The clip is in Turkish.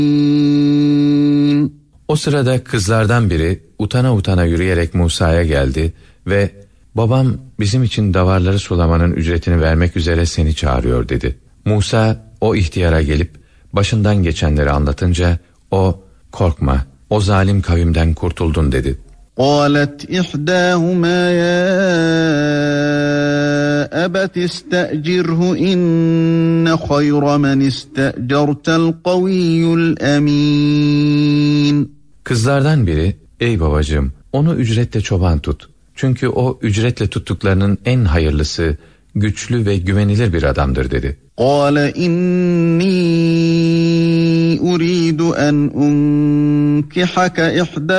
O sırada kızlardan biri utana utana yürüyerek Musa'ya geldi ve babam bizim için davarları sulamanın ücretini vermek üzere seni çağırıyor dedi. Musa o ihtiyara gelip başından geçenleri anlatınca o korkma o zalim kavimden kurtuldun dedi. قالت إحداهما يا أبت استأجره إن خير من استأجرت القوي الأمين. Kızlardan biri ey babacığım onu ücretle çoban tut. Çünkü o ücretle tuttuklarının en hayırlısı güçlü ve güvenilir bir adamdır dedi. قال إني أريد أن أنكحك إحدى